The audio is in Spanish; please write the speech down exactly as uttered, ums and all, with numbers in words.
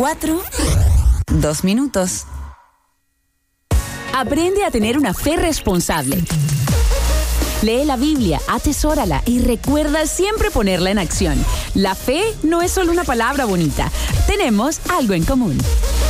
cuatro, dos minutos. Aprende a tener una fe responsable. Lee la Biblia, atesórala y recuerda siempre ponerla en acción. La fe no es solo una palabra bonita. Tenemos algo en común.